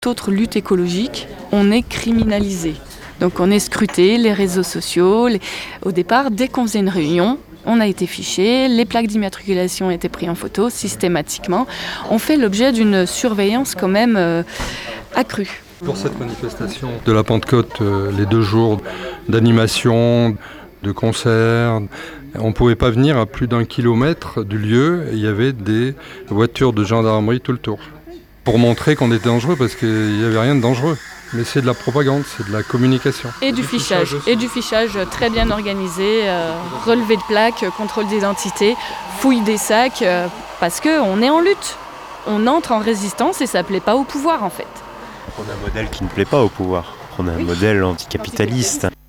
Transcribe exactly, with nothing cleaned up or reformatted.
autre lutte écologique, on est criminalisé. Donc on est scruté, les réseaux sociaux. Les... Au départ, dès qu'on faisait une réunion, on a été fiché, les plaques d'immatriculation étaient prises en photo systématiquement. On fait l'objet d'une surveillance quand même euh, accrue. Pour cette manifestation de la Pentecôte, euh, les deux jours d'animation, de concerts, on ne pouvait pas venir à plus d'un kilomètre du lieu. Il y avait des voitures de gendarmerie tout le tour. Pour montrer qu'on était dangereux, parce qu'il n'y avait rien de dangereux. Mais c'est de la propagande, c'est de la communication. Et du, du fichage, fichage et du fichage très bien organisé, euh, relevé de plaques, contrôle d'identité, fouille des sacs, euh, parce qu'on est en lutte. On entre en résistance et ça ne plaît pas au pouvoir en fait. On a un modèle qui ne plaît pas au pouvoir. On a un oui. modèle anticapitaliste.